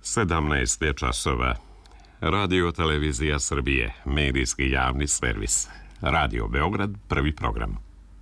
17 je časova. Radio Televizija Srbije, medijski javni servis. Radio Beograd, prvi program.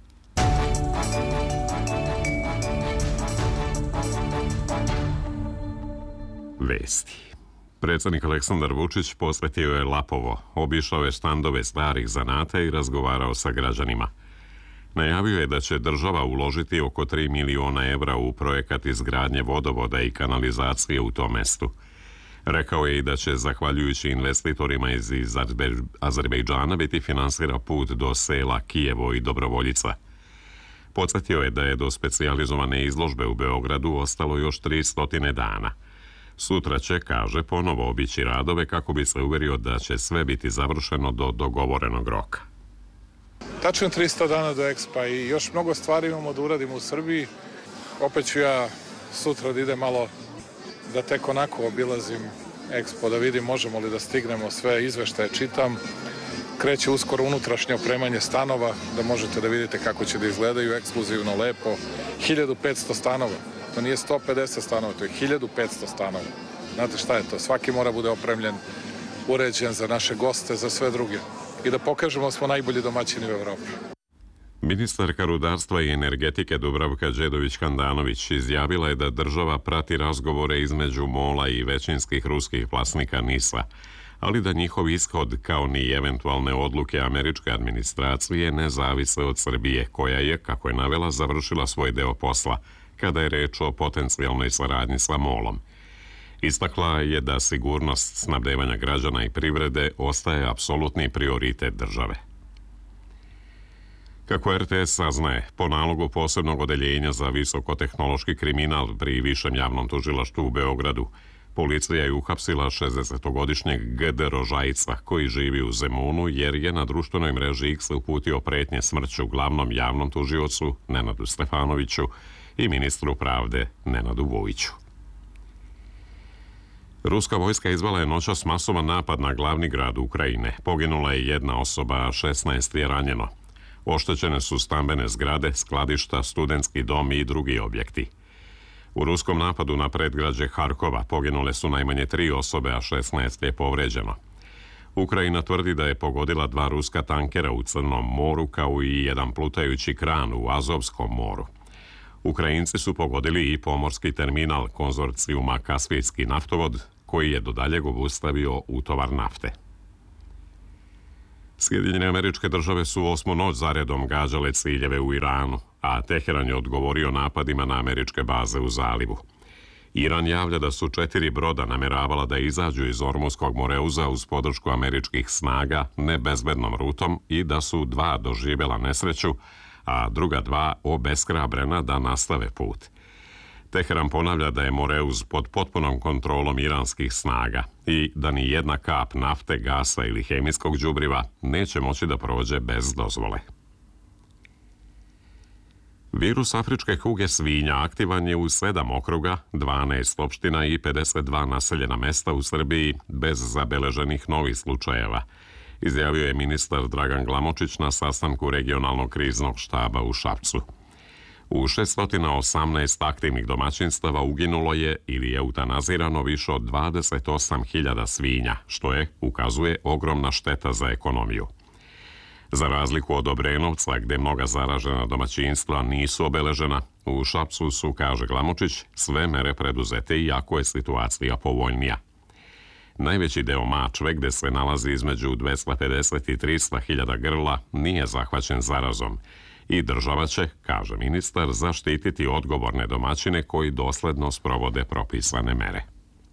Vesti. Predsjednik Aleksandar Vučić posvetio je Lapovo, obišao je štandove starih zanata i razgovarao sa građanima. Najavio je da će država uložiti oko 3 miliona evra u projekat izgradnje vodovoda i kanalizacije u tom mestu. Rekao je i da će, zahvaljujući investitorima iz Azerbejdžana, biti finansira put do sela Kijevo i Dobrovoljica. Podsjetio je da je do specijalizovane izložbe u Beogradu ostalo još 300 dana. Sutra će, kaže, ponovo obići radove kako bi se uverio da će sve biti završeno do dogovorenog roka. Tačno 300 dana do Expa i još mnogo stvari imamo da uradimo u Srbiji. Opet ću ja sutra da idem malo da tek onako obilazim Expo, da vidim možemo li da stignemo sve izveštaje, čitam. Kreće uskoro unutrašnje opremanje stanova, da možete da vidite kako će da izgledaju ekskluzivno, lepo. 1500 stanova, to nije 150 stanova, to je 1500 stanova. Znate šta je to? Svaki mora bude opremljen, uređen za naše goste, za sve druge. I da pokažemo da smo najbolji domaćini u Evropi. Ministarka rudarstva i energetike Dubravka Đedović-Handanović izjavila je da država prati razgovore između MOL-a i većinskih ruskih vlasnika NIS-a, ali da njihov ishod, kao ni eventualne odluke američke administracije, ne zavise od Srbije, koja je, kako je navela, završila svoj deo posla, kada je reč o potencijalnoj saradnji sa MOL-om. Istakla je da sigurnost snabdevanja građana i privrede ostaje apsolutni prioritet države. Kako RTS saznaje, po nalogu posebnog odeljenja za visokotehnološki kriminal pri Višem javnom tužilaštvu u Beogradu, policija je uhapsila 60-godišnjeg G.D. Rožajca, koji živi u Zemunu, jer je na društvenoj mreži X uputio pretnje smrću glavnom javnom tužiocu Nenadu Stefanoviću i ministru pravde Nenadu Vujiću. Ruska vojska izvela je noćas masovan napad na glavni grad Ukrajine. Poginula je jedna osoba, a 16 je ranjeno. Oštećene su stambene zgrade, skladišta, studentski dom i drugi objekti. U ruskom napadu na predgrađe Harkova poginule su najmanje 3 osobe, a 16 je povređeno. Ukrajina tvrdi da je pogodila 2 ruska tankera u Crnom moru, kao i jedan plutajući kran u Azovskom moru. Ukrajinci su pogodili i pomorski terminal konzorcijuma Kaspijski naftovod, koji je do daljeg obustavio utovar nafte. Sjedinjene Američke Države su 8. noć zaredom gađale ciljeve u Iranu, a Teheran je odgovorio napadima na američke baze u zalivu. Iran javlja da su 4 broda nameravala da izađu iz Ormuskog moreuza uz podršku američkih snaga nebezbednom rutom i da su 2 doživjela nesreću, a druga 2 obeshrabrena da nastave put. Teheran ponavlja da je Moreuz pod potpunom kontrolom iranskih snaga i da ni jedna kap nafte, gasa ili hemijskog đubriva neće moći da prođe bez dozvole. Virus afričke kuge svinja aktivan je u 7 okruga, 12 opština i 52 naseljena mesta u Srbiji bez zabeleženih novih slučajeva, izjavio je ministar Dragan Glamočić na sastanku regionalnog kriznog štaba u Šapcu. U 618 aktivnih domaćinstava uginulo je ili je eutanazirano više od 28.000 svinja, što je, ukazuje, ogromna šteta za ekonomiju. Za razliku od Obrenovca, gde mnoga zaražena domaćinstva nisu obeležena, u Šapcu su, kaže Glamočić, sve mere preduzete iako je situacija povoljnija. Najveći deo Mačve, gde se nalazi između 250 i 300.000 grla, nije zahvaćen zarazom i država će, kaže ministar, zaštititi odgovorne domaćine koji dosledno sprovode propisane mere.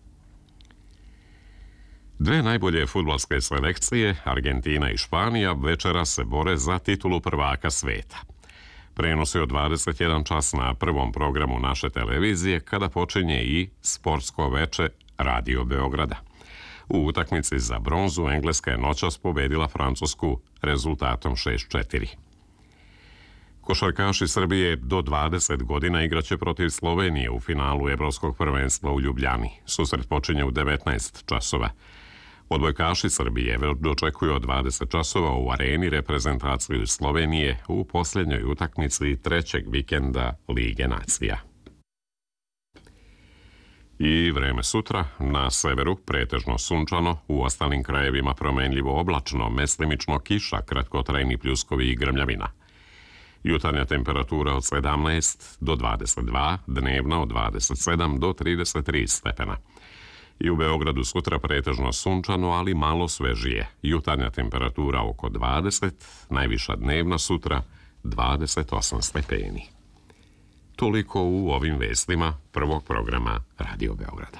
2 najbolje fudbalske selekcije, Argentina i Španija, večeras se bore za titulu prvaka sveta. Prenosi od 21 čas na prvom programu naše televizije, kada počinje i sportsko veče Radio Beograda. U utakmici za bronzu Engleska je noćas pobedila Francusku rezultatom 6:4. Košarkaši Srbije do 20 godina igraće protiv Slovenije u finalu Evropskog prvenstva u Ljubljani. Susret počinje u 19 časova. Odbojkaši Srbije dočekuju od 20 časova u areni reprezentaciju Slovenije u posljednjoj utakmici 3. vikenda Lige nacija. I vreme sutra, na severu pretežno sunčano, u ostalim krajevima promenljivo oblačno, meslimično kiša, kratkotrajni pljuskovi i grmljavina. Jutarnja temperatura od 17 do 22, dnevna od 27 do 33 stepena. I u Beogradu sutra pretežno sunčano, ali malo svežije. Jutarnja temperatura oko 20, najviša dnevna sutra 28 stepeni. Toliko u ovim vestima prvog programa Radio Beograda.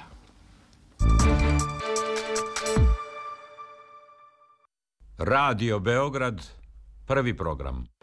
Radio Beograd, prvi program.